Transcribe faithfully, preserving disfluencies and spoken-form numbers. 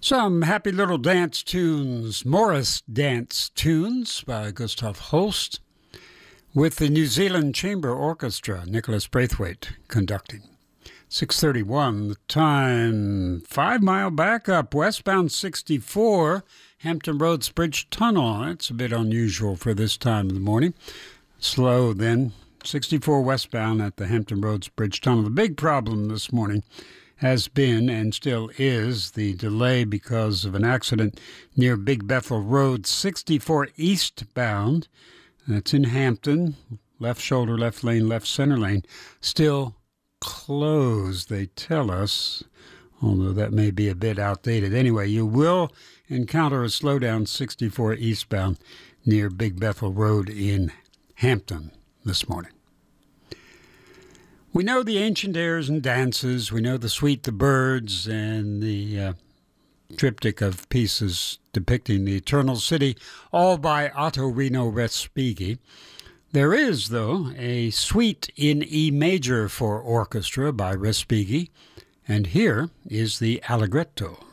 Some happy little dance tunes, Morris dance tunes by Gustav Holst, with the New Zealand Chamber Orchestra, Nicholas Braithwaite conducting. six thirty-one, the time, five mile backup, westbound sixty-four, Hampton Roads Bridge Tunnel. That's a bit unusual for this time of the morning. Slow then, sixty-four westbound at the Hampton Roads Bridge Tunnel. The big problem this morning has been and still is the delay because of an accident near Big Bethel Road, sixty-four eastbound. That's in Hampton. Left shoulder, left lane, left center lane. Still closed, they tell us, although that may be a bit outdated. Anyway, you will encounter a slowdown sixty-four eastbound near Big Bethel Road in Hampton this morning. We know the ancient airs and dances. We know the Sweet the Birds and the uh, triptych of pieces depicting the Eternal City, all by Otto Rino Respighi. There is, though, a suite in E major for orchestra by Respighi, and here is the Allegretto.